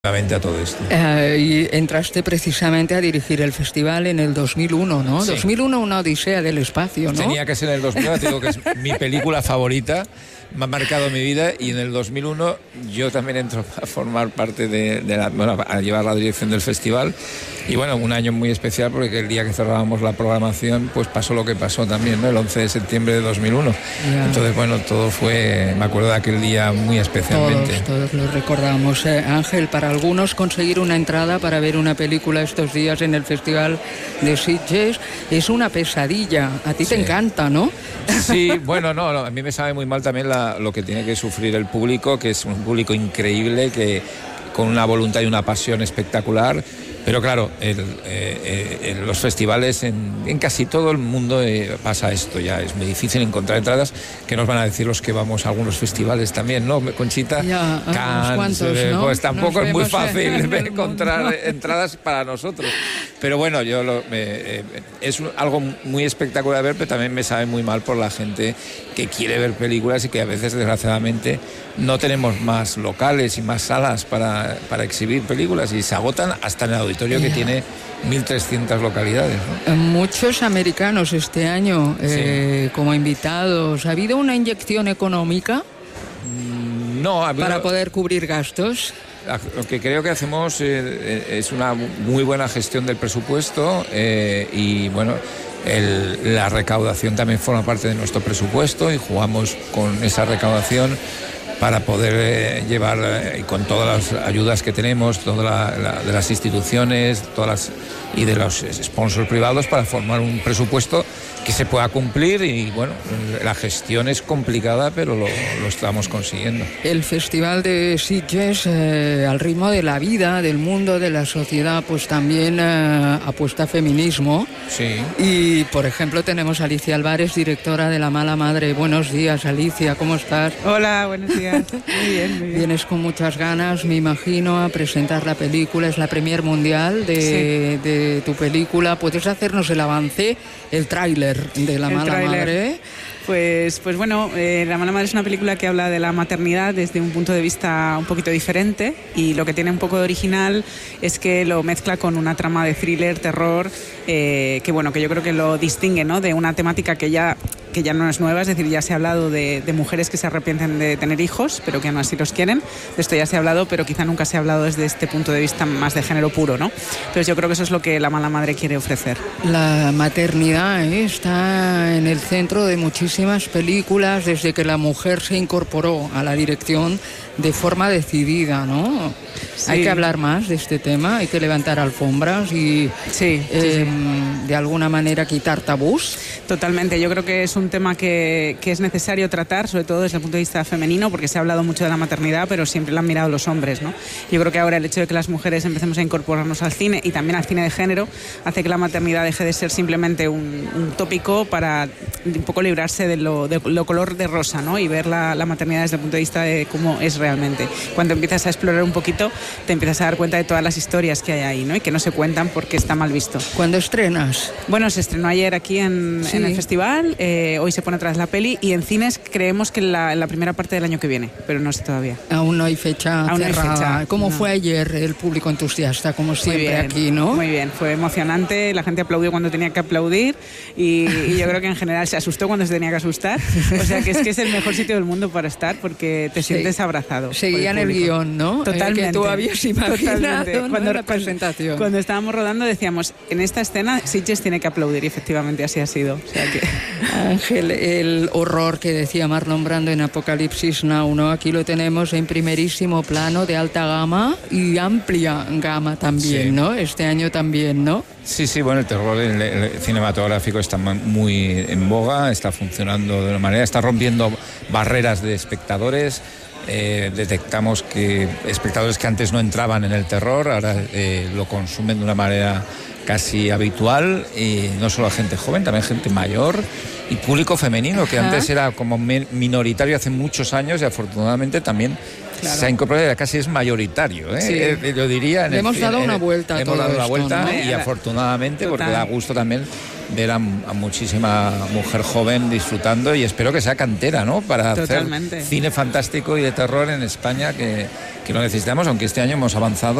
a todo esto. Y entraste precisamente a dirigir el festival en el 2001, ¿no? Sí. 2001, una odisea del espacio, ¿no? Tenía que ser en el 2001, te digo que es mi película favorita, me ha marcado mi vida, y en el 2001 yo también entro a formar parte a llevar la dirección del festival. Y bueno, un año muy especial porque el día que cerrábamos la programación, pues pasó lo que pasó también, ¿no? El 11 de septiembre de 2001. Yeah. Entonces, bueno, todo fue, me acuerdo de aquel día muy especialmente. Todos lo recordamos. Ángel, para algunos conseguir una entrada para ver una película estos días en el Festival de Sitges es una pesadilla. A ti te encanta, ¿no? Sí, bueno, no, a mí me sabe muy mal también lo que tiene que sufrir el público, que es un público increíble, que con una voluntad y una pasión espectacular. Pero claro, los festivales en casi todo el mundo pasa esto ya. Es muy difícil encontrar entradas, que nos van a decir los que vamos a algunos festivales también, ¿no, Conchita? Ya, Cannes, ¿no? Pues tampoco es muy fácil encontrar entradas para nosotros. Pero bueno, es algo muy espectacular de ver, pero también me sabe muy mal por la gente que quiere ver películas y que a veces, desgraciadamente, no tenemos más locales y más salas para exhibir películas, y se agotan hasta en el auditorio que tiene 1.300 localidades, ¿no? Muchos americanos este año como invitados. ¿Ha habido una inyección económica para poder cubrir gastos? Lo que creo que hacemos es una muy buena gestión del presupuesto, y bueno, la recaudación también forma parte de nuestro presupuesto, y jugamos con esa recaudación para poder llevar, y con todas las ayudas que tenemos, de las instituciones, y de los sponsors privados, para formar un presupuesto que se pueda cumplir. Y bueno, la gestión es complicada, pero lo estamos consiguiendo. El Festival de Sitges, al ritmo de la vida, del mundo, de la sociedad, pues también apuesta a feminismo. Sí. Y, por ejemplo, tenemos a Alicia Álvarez, directora de La Mala Madre. Buenos días, Alicia, ¿cómo estás? Hola, buenos días. Muy bien, muy bien. Vienes con muchas ganas, me imagino, a presentar la película. Es la premier mundial de tu película. ¿Puedes hacernos el avance, el tráiler de La Mala Madre? Pues bueno, La Mala Madre es una película que habla de la maternidad desde un punto de vista un poquito diferente, y lo que tiene un poco de original es que lo mezcla con una trama de thriller, terror, que yo creo que lo distingue, ¿no?, de una temática que ya no es nueva. Es decir, ya se ha hablado de mujeres que se arrepienten de tener hijos, pero que aún así los quieren. De esto ya se ha hablado, pero quizá nunca se ha hablado desde este punto de vista más de género puro, ¿no? Entonces yo creo que eso es lo que La Mala Madre quiere ofrecer. La maternidad está en el centro de muchísimas películas desde que la mujer se incorporó a la dirección de forma decidida, ¿no? Sí. Hay que hablar más de este tema, hay que levantar alfombras y de alguna manera quitar tabús. Totalmente, yo creo que es un tema que es necesario tratar, sobre todo desde el punto de vista femenino, porque se ha hablado mucho de la maternidad, pero siempre la han mirado los hombres, ¿no? Yo creo que ahora el hecho de que las mujeres empecemos a incorporarnos al cine, y también al cine de género, hace que la maternidad deje de ser simplemente un tópico para un poco librarse de lo color de rosa, ¿no? Y ver la maternidad desde el punto de vista de cómo es realmente. Cuando empiezas a explorar un poquito, te empiezas a dar cuenta de todas las historias que hay ahí, ¿no? Y que no se cuentan porque está mal visto. ¿Cuándo estrenas? Bueno, se estrenó ayer aquí en el festival, hoy se pone otra vez la peli, y en cines creemos que en la primera parte del año que viene, pero no sé todavía. Aún no hay fecha cerrada. No hay fecha. ¿Cómo fue ayer el público entusiasta, como siempre aquí, no? Muy bien, fue emocionante, la gente aplaudió cuando tenía que aplaudir, y yo creo que en general se asustó cuando se tenía que asustar, o sea que es el mejor sitio del mundo para estar, porque te sientes abrazado. Seguían el guión, ¿no? Totalmente. Que tú habías imaginado en la presentación. Cuando estábamos rodando decíamos, en esta escena Sitges tiene que aplaudir, y efectivamente así ha sido. O sea que... Ángel, el horror que decía Marlon Brando en Apocalipsis Now, ¿no? Aquí lo tenemos en primerísimo plano, de alta gama y amplia gama también, ¿no? Este año también, ¿no? Sí, bueno, el terror cinematográfico está muy en boga, está funcionando de una manera, está rompiendo barreras de espectadores. Detectamos que espectadores que antes no entraban en el terror ahora lo consumen de una manera casi habitual, y no solo a gente joven, también gente mayor y público femenino, que antes era como minoritario hace muchos años, y afortunadamente también se ha incorporado, casi es mayoritario, yo diría. Le hemos dado una vuelta a todo esto, ¿no? Y afortunadamente, porque da gusto también ver a muchísima mujer joven disfrutando, y espero que sea cantera, ¿no? Para Totalmente. hacer cine fantástico y de terror en España, que lo necesitamos, aunque este año hemos avanzado